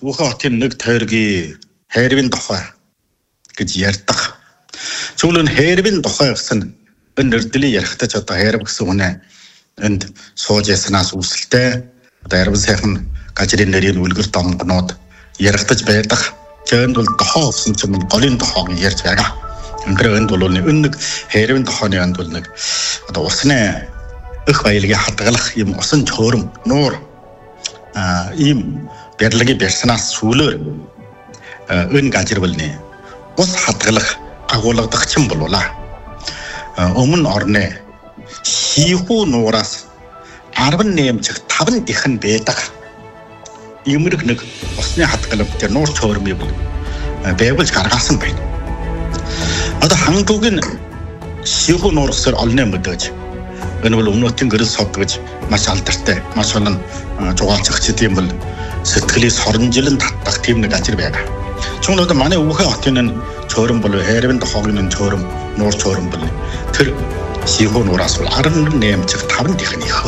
Ухаан хотын нэг тойргийн хайрвын тухай гэж ярьдаг. Зөвлөн хайрвын тухай гэсэн энэ нэрдлийг ярихдаа ч одоо хайрв гэсэн үнэ энд сууж яснаас үүсэлтэй одоо хайрвын сайхан гажрын нэрийн үлгэр домгнууд яригдаж байдаг. Тэнд бол дохоо гэсэн чинь голын дохоог ярьж байгаа. Энд бол нэг хайрвын дохооны энд бол нэг одоо усны өх баялагын хадгалах юм усан чөөрөм нуур ийм бярлагийн барьснаас сүүлээр энэ гажирвалны ус хадгалах агуулгадаг болуулаа. Өмнө орны хийхүү нуураас 18 цэг 5 дихэн байдаг. Иймэрхүү нэг усны хадгалах тэр нуур чөөрмийг байвалж гаргасан байна. Одоо хангуугийн хийхүү нуурсаар олны мэдээж энэ бол өмнөдийн гэрэл сод гэж маш алдартай, маш олон жугаалцагчид юм бол сэтгэлийг соронжилан татдаг тийм нэг ажил байгаа. Чүн одоо манай Ухаан хотын чөөрөм бол хайрвын дохоогийн чөөрөм, нуур чөөрөм бол тэр хийхүү нуураас бол 18 цэг 5 дихэн их.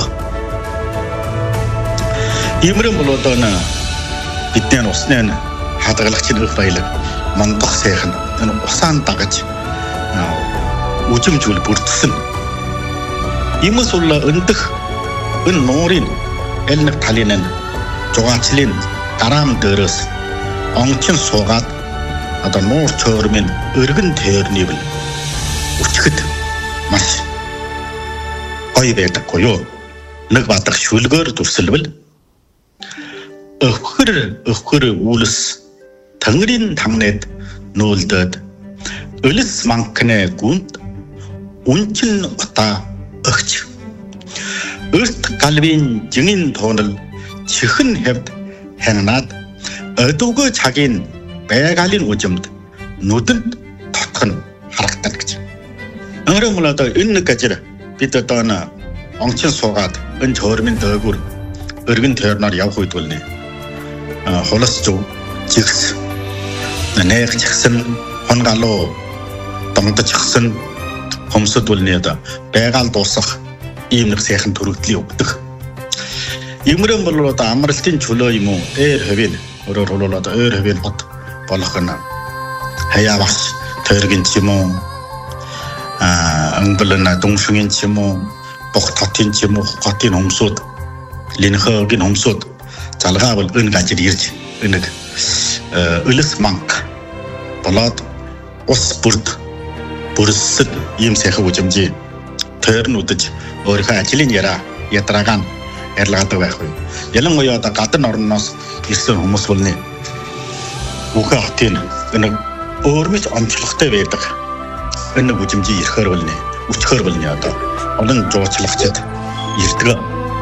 Иймэрхүү бол одоо бидний усны хадгалагч их баялаг мандах сайхан энэ усаан дагаж үжимжүүл бүрдсэн. Иймээс бол өндөх энэ нуурын аль нэг талын жугаалчлын гараам дээрээс ончин суугаад одоо нуур чөөрмийн өргөн тойрны бил өчгөд маш гоё байдаггүй юу? Нэг бадаг шүлгээр дүрсэлбэл өвхөр үлс тэнгэрийн тагнад нүүлдэд өлс манкны гүнд үнчин утаа өгч өрт галвийн жингийн тоонол чихэн хэвд хянаад өдөгөө цагийн байгалийн үжимд нүдэнд тотох нь харагдана гэж. Өөрөөр одоо энэ нэг ажил бид одоо онцон суугаад энэ чөөрмийн дөөгөр өргөн тойрноор явах үед бол хулас зүг жигс нэх чигсэн хонгалуу домдож чигсэн хомсод бол одоо байгаал дуусах ийм нэг сайхан төрөгдлийн өгдөг. Иймэрэн бол одоо амралтын чөлөө юм уу? Ээр хөвийн өөрөөр хэлбэл одоо ээр хөвийн хот болох нь хаяа бас тойргийн ч юм уу ангөлна дүншгийн ч юм уу бохт хотын ч юм уу хотын хомсууд линхогийн хомсууд залгаа бол энэ гажир ирж нэг өлс манк болоод ус бүрсэд ийм сайхан үжимжий тойрнуудаж өөрийнхөө ажлын ядрагаан ярьлагадаг байх вэ. Ялангуяа одоо гадны орноос ирсэн хүмүүс болны Ухаан хотын нэг өөрмөж онцлогтой байдаг. Энэ үжимжий ирэхээр болны өчгөр болны одоо олон жуулчлагчид ирдэг.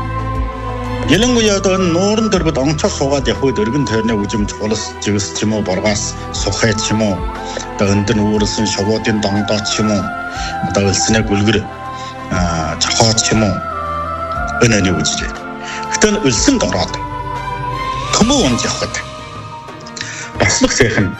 Ялангуяа одоо нуурын дөрвөд онцоо суугаад явх үед өргөн тойрны үжимж хулас жигс ч юм уу боргаас сухай ч юм уу одоо өндөр үүрэлсэн шовоодын дондоо ч юм уу одоо өлснэ гүлгэр чахаад ч юм уу өнөөний үжиж. Гэтэ өлсөнд ороод төмөө унж явхад бас нэг сайхан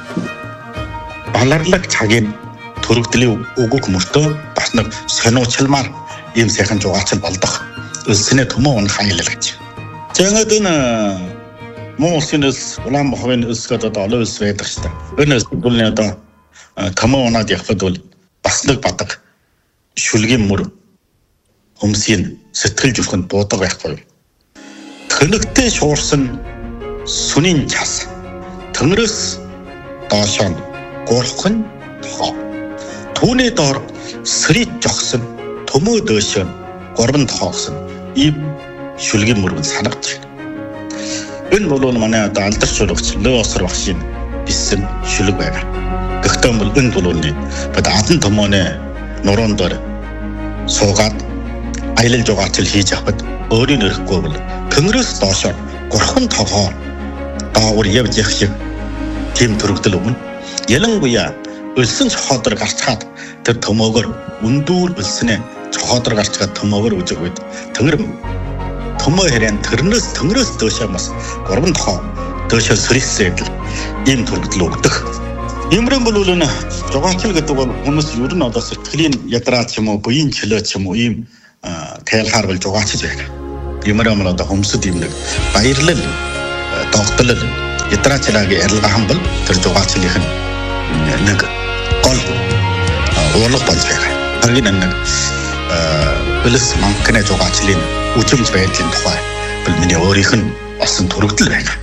баларлаг цагийн төрөгдлийн өгөх мөртөө бас нэг сониучилмаар ийм сайхан жугаалцал болдог. Өлснэ төмөө унах айлал гэж. Зэнгэд энэ муу улсын өлс Улаанбаатарын өлс гэдэг олон өлс байдаг шүү дээ. Энэ өлс бол одоо төмөө унаад явхад бол бас нэг бадаг шүлгийн мөр хөмсийн сэтгэл зүрхэнд буудаг байхгүй. Төнөгтэй шуурсан сүнийн час төмрөөс доошоо гурхан тохоо. Түүний доор сэрийт жогсон төмөө дөөшөө гурван тохоогсон ийм шүлгийн мөрөнд санагдаж байна. Энэ бол манай одоо алдарч урагч Лоосор багшийн бисэн шүлэг байна. Гэхдээ бол энэ бол бид адан томооны нуруунд дор суугаад аялал жугаалцал хийж авахд өөрийн өрөхгүй бол төмрөөс доошоо гурхан тохоо даавар явж явах шиг тийм төрөгдөл өмнө ялангуяа өлсөн чохоодор гарчгаад тэр төмөөгөр үндүүр өлснэ чохоодор гарчгаад төмөөгөр үжиг үед төмөө хэрэн төмрөөс дөөшөө бас гурван тохоо дөөшөө сэрийсээд ийм төрөгдөл өгдөг. Иймэрэн бол энэ жугаалцал гэдэг бол хүмүүс ер нь одоо сэтгэлийн ядраа ч юм уу буян чөлөө ч юм уу ийм тайлхаар бол жугаалцаж байна. Иймэрэн бол одоо хүмүүсд ийм нэг баярлал, догтлол ядраачлаагийн ярилга хамбал тэр зугаацлынх нь нэг гол урлаг болж байгаа. Харин нэг Плюс манкны зугаацлын үжимж байдлын тухай бол миний өөрийнх нь болсон төрөгдөл байна.